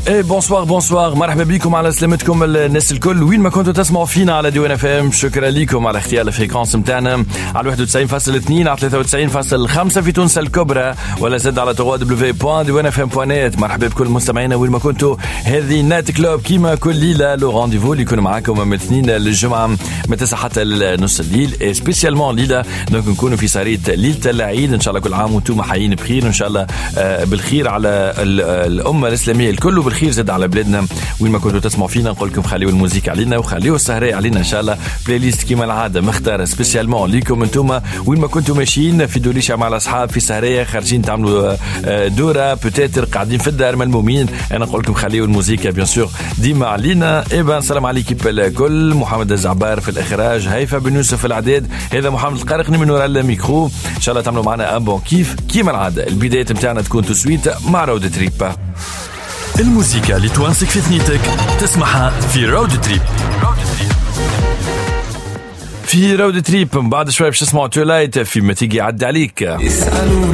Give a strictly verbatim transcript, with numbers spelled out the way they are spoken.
ايه بونسوار بونسوار، مرحبا بكم على سلامتكم الناس الكل وين ما كنتوا تسمعوا فينا على ديوان اف ام. شكرا لكم على اختيار الفريكونس متاعنا على واحد وتسعين فاصلة اثنين على ثلاثة وتسعين فاصلة خمسة في تونس الكبرى، ولا زد على دبليو دبليو دوت ديوان اف ام دوت نت. مرحبا بكل مستمعينا وين ما كنتوا. هذه نايت كلوب كيما كل ليله، لو رونديفو اللي يكون معاكم من الاثنين للجمعه من تسعة حتى نص الليل، سبيسيالمون ليله دونك نكونوا في ساريه ليله العيد. ان شاء الله كل عام وانتم حيين بخير، ان شاء الله بالخير على الامه الاسلاميه الكل، وبالخير زاد على بلادنا وين ما كنتوا تسمعوا فينا. نقول لكم خليوا الموسيقى علينا وخليوا السهرة علينا ان شاء الله. بلاي ليست كيما العاده مختاره سبيسيالمون ليكم انتم وين ما كنتوا ماشيين في دوليشه مع الاصحاب، في سهريه خارجين تعملوا دوره بوتيتر، قاعدين في الدار ملمومين. انا نقول لكم خليوا الموسيقى بيان سور ديما علينا. ايبا السلام عليكم الكل. محمد الزعبار في الاخراج، هيفا بن يوسف في الاعداد، هذا محمد القارقني من وراء الميكرو. ان شاء الله تعملوا معنا ان بون كيف كيما العاده. البدايه نتاعنا تكون تسويت مع رود تريب. الموسيقى اللي توانسك في ثنيتك تسمعها في رود تريب. في رود تريب من بعد شوي باش تسمعوا تولايت في ما تيجي يعدي عليك.